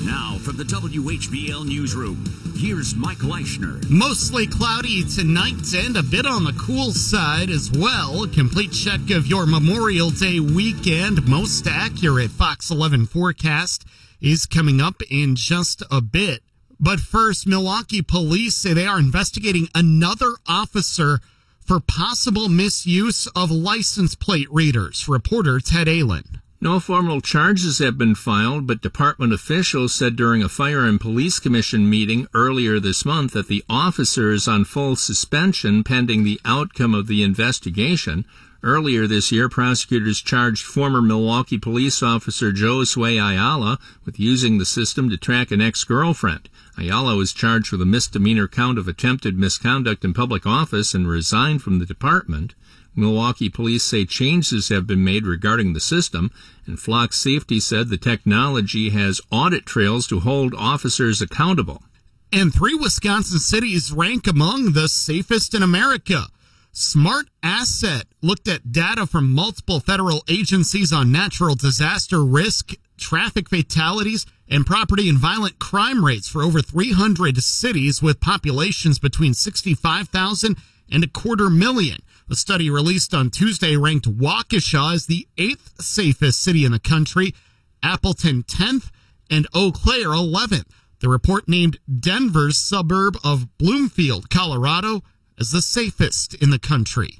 Now from the WHBL Newsroom, here's Mike Leischner. Mostly cloudy tonight and a bit on the cool side as well. A complete check of your Memorial Day weekend. Most accurate Fox 11 forecast is coming up in just a bit. But first, Milwaukee police say they are investigating another officer for possible misuse of license plate readers. Reporter Ted Allen. No formal charges have been filed, but department officials said during a Fire and Police Commission meeting earlier this month that the officer is on full suspension pending the outcome of the investigation. Earlier this year, prosecutors charged former Milwaukee police officer Josue Ayala with using the system to track an ex-girlfriend. Ayala was charged with a misdemeanor count of attempted misconduct in public office and resigned from the department. Milwaukee police say changes have been made regarding the system, and Flock Safety said the technology has audit trails to hold officers accountable. And 3 Wisconsin cities rank among the safest in America. Smart Asset looked at data from multiple federal agencies on natural disaster risk, traffic fatalities, and property and violent crime rates for over 300 cities with populations between 65,000 and 250,000. The study released on Tuesday ranked Waukesha as the 8th safest city in the country, Appleton 10th, and Eau Claire 11th. The report named Denver's suburb of Bloomfield, Colorado, as the safest in the country.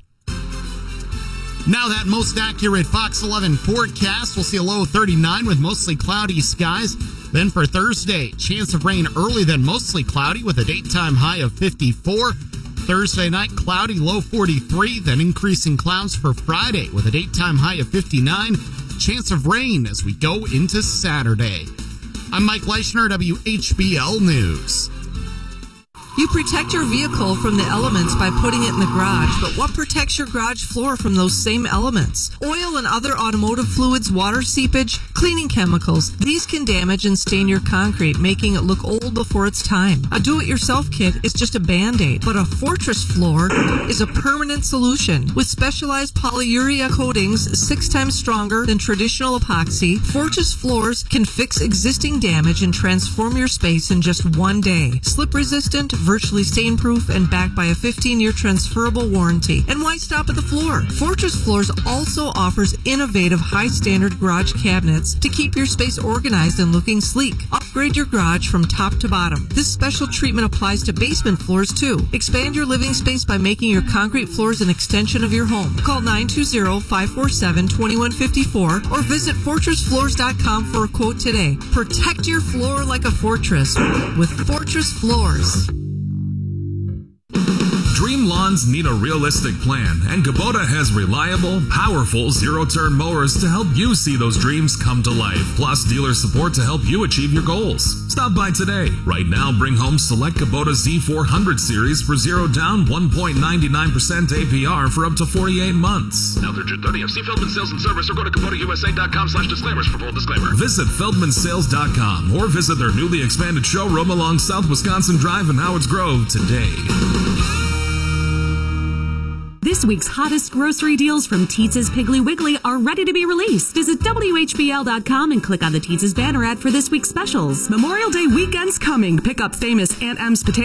Now that most accurate Fox 11 forecast, we'll see a low of 39 with mostly cloudy skies. Then for Thursday, chance of rain early, then mostly cloudy with a daytime high of 54. Thursday night, cloudy, low 43, then increasing clouds for Friday with a daytime high of 59. Chance of rain as we go into Saturday. I'm Mike Leischner, WHBL News. You protect your vehicle from the elements by putting it in the garage, but what protects your garage floor from those same elements? Oil and other automotive fluids, water seepage, cleaning chemicals. These can damage and stain your concrete, making it look old before its time. A do-it-yourself kit is just a Band-Aid, but a Fortress floor is a permanent solution. With specialized polyurea coatings 6 times stronger than traditional epoxy, Fortress floors can fix existing damage and transform your space in just one day. Slip-resistant, virtually stain-proof, and backed by a 15-year transferable warranty. And why stop at the floor? Fortress Floors also offers innovative high-standard garage cabinets to keep your space organized and looking sleek. Upgrade your garage from top to bottom. This special treatment applies to basement floors, too. Expand your living space by making your concrete floors an extension of your home. Call 920-547-2154 or visit FortressFloors.com for a quote today. Protect your floor like a fortress with Fortress Floors. Dream lawns need a realistic plan, and Kubota has reliable, powerful zero-turn mowers to help you see those dreams come to life, plus dealer support to help you achieve your goals. Stop by today. Right now, bring home select Kubota Z400 series for 0 down, 1.99% APR for up to 48 months. Now through June 30th, see Feldman Sales and Service or go to KubotaUSA.com/disclaimers for full disclaimer. Visit FeldmanSales.com or visit their newly expanded showroom along South Wisconsin Drive in Howards Grove today. This week's hottest grocery deals from Teetz's Piggly Wiggly are ready to be released. Visit WHBL.com and click on the Teetz's banner ad for this week's specials. Memorial Day weekend's coming. Pick up famous Aunt M's potato